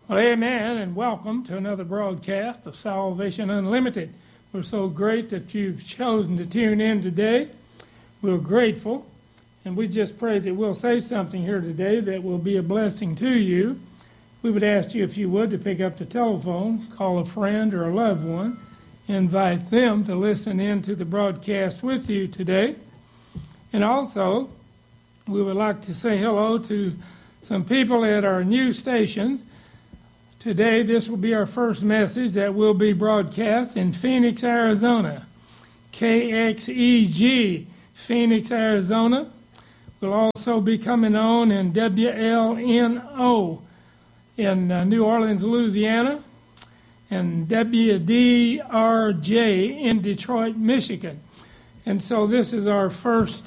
Well, amen, and welcome to another broadcast of Salvation Unlimited. We're so great that you've chosen to tune in today. We're grateful, and we just pray that we'll say something here today that will be a blessing to you. We would ask you, if you would, to pick up the telephone, call a friend or a loved one, invite them to listen in to the broadcast with you today. And also, we would like to say hello to some people at our new stations. Today, this will be our first message that will be broadcast in Phoenix, Arizona. KXEG, Phoenix, Arizona. Will also be coming on in WLNO in New Orleans, Louisiana, and WDRJ in Detroit, Michigan. And so this is our first